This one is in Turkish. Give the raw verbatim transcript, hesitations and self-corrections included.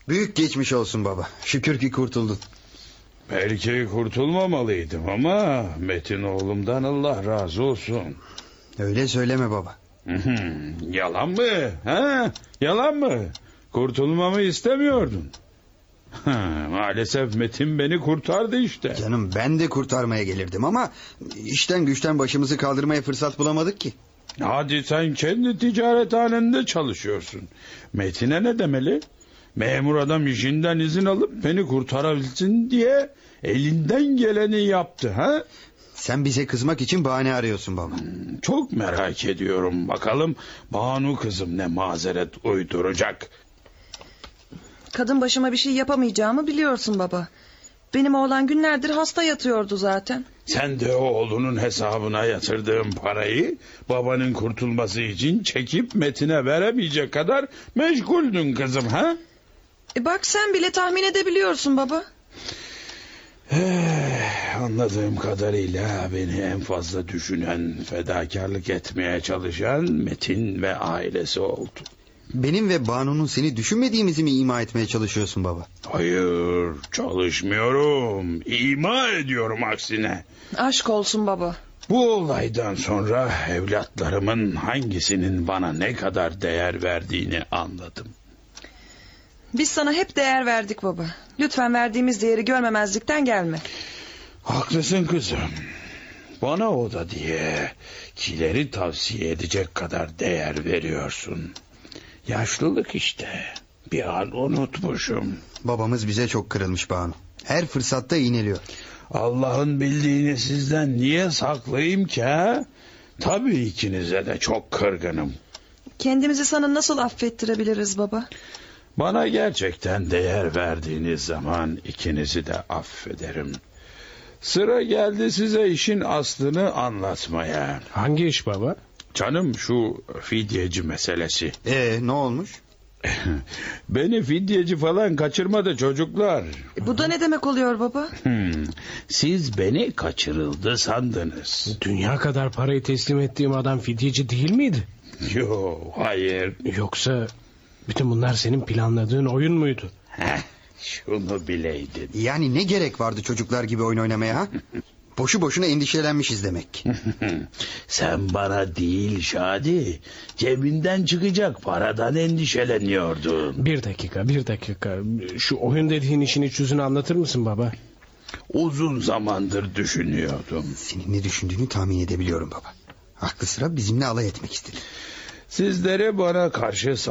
Büyük geçmiş olsun baba. Şükür ki kurtuldun. Belki kurtulmamalıydım ama Metin oğlumdan Allah razı olsun. Öyle söyleme baba. Yalan mı? Ha? Yalan mı? Kurtulmamı istemiyordun. Maalesef Metin beni kurtardı işte. Canım, ben de kurtarmaya gelirdim ama işten güçten başımızı kaldırmaya fırsat bulamadık ki. Hadi sen kendi ticarethanende çalışıyorsun. Metin'e ne demeli? Memur adam işinden izin alıp beni kurtarabilsin diye elinden geleni yaptı, ha? Sen bize kızmak için bahane arıyorsun baba. Hmm, çok merak ediyorum. Bakalım Banu kızım ne mazeret uyduracak. Kadın başıma bir şey yapamayacağımı biliyorsun baba. Benim oğlan günlerdir hasta yatıyordu zaten. Sen de oğlunun hesabına yatırdığın parayı babanın kurtulması için çekip Metin'e veremeyecek kadar meşguldün kızım, ha? E bak, sen bile tahmin edebiliyorsun baba. Eh, anladığım kadarıyla beni en fazla düşünen, fedakarlık etmeye çalışan Metin ve ailesi oldu. Benim ve Banu'nun seni düşünmediğimizi mi ima etmeye çalışıyorsun baba? Hayır, çalışmıyorum. İma ediyorum aksine. Aşk olsun baba. Bu olaydan sonra evlatlarımın hangisinin bana ne kadar değer verdiğini anladım. Biz sana hep değer verdik baba. Lütfen verdiğimiz değeri görmemezlikten gelme. Haklısın kızım. Bana o da diye kileri tavsiye edecek kadar değer veriyorsun. Yaşlılık işte. Bir an unutmuşum. Babamız bize çok kırılmış Banu. Her fırsatta iğneliyor. Allah'ın bildiğini sizden niye saklayayım ki, ha? Tabii ikinize de çok kırgınım. Kendimizi sana nasıl affettirebiliriz baba? Bana gerçekten değer verdiğiniz zaman ikinizi de affederim. Sıra geldi size işin aslını anlatmaya. Hangi iş baba? Canım, şu fidyeci meselesi. Ee, ne olmuş? Beni fidyeci falan kaçırmadı çocuklar. E, bu da ne demek oluyor baba? Hmm, siz beni kaçırıldı sandınız. Dünya kadar parayı teslim ettiğim adam fidyeci değil miydi? Yo, hayır. Yoksa bütün bunlar senin planladığın oyun muydu? Heh, şunu bileydin. Yani ne gerek vardı çocuklar gibi oyun oynamaya, ha? Boşu boşuna endişelenmişiz demek. Sen bana değil Şadi, cebinden çıkacak paradan endişeleniyordun. Bir dakika bir dakika. Şu oyun dediğin işin iç yüzünü anlatır mısın baba? Uzun zamandır düşünüyordum. Senin ne düşündüğünü tahmin edebiliyorum baba. Aklı sıra bizimle alay etmek istedi. Sizlere bana karşı